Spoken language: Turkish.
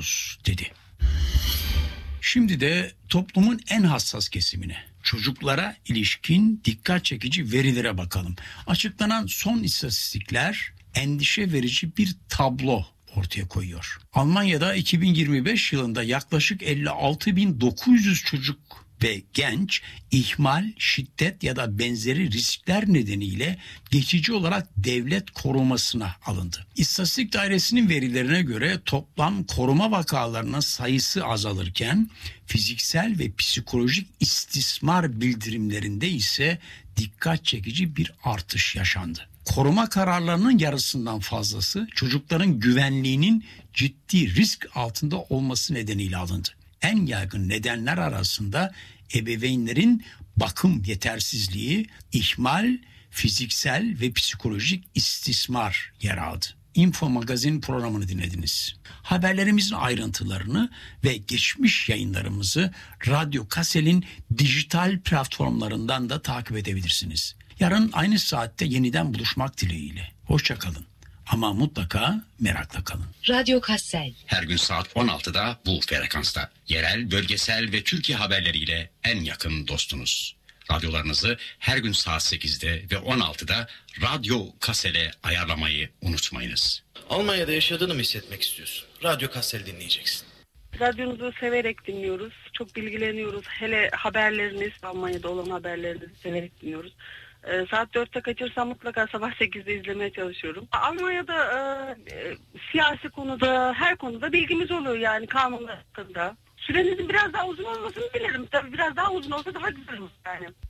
yaşıyoruz dedi. Şimdi de toplumun en hassas kesimine, çocuklara ilişkin dikkat çekici verilere bakalım. Açıklanan son istatistikler endişe verici bir tablo ortaya koyuyor. Almanya'da 2025 yılında yaklaşık 56.900 çocuk ve genç ihmal, şiddet ya da benzeri riskler nedeniyle geçici olarak devlet korumasına alındı. İstatistik Dairesi'nin verilerine göre toplam koruma vakalarının sayısı azalırken fiziksel ve psikolojik istismar bildirimlerinde ise dikkat çekici bir artış yaşandı. Koruma kararlarının yarısından fazlası çocukların güvenliğinin ciddi risk altında olması nedeniyle alındı. En yaygın nedenler arasında ebeveynlerin bakım yetersizliği, ihmal, fiziksel ve psikolojik istismar yer aldı. Info Magazin programını dinlediniz. Haberlerimizin ayrıntılarını ve geçmiş yayınlarımızı Radyo Kassel'in dijital platformlarından da takip edebilirsiniz. Yarın aynı saatte yeniden buluşmak dileğiyle. Hoşça kalın. Ama mutlaka merakla kalın. Radyo Kassel. Her gün saat 16'da bu frekansta. Yerel, bölgesel ve Türkiye haberleriyle en yakın dostunuz. Radyolarınızı her gün saat 8'de ve 16'da Radyo Kassel'e ayarlamayı unutmayınız. Almanya'da yaşadığını mı hissetmek istiyorsun? Radyo Kassel dinleyeceksin. Radyonuzu severek dinliyoruz. Çok bilgileniyoruz. Hele haberleriniz, Almanya'da olan haberlerinizi severek dinliyoruz. Saat 4'te kaçırsam mutlaka sabah 8'de izlemeye çalışıyorum. Almanya'da siyasi konuda, her konuda bilgimiz oluyor yani kanunlar hakkında. Sürenizin biraz daha uzun olmasını dilerim. Tabii biraz daha uzun olsa daha güzel olur yani.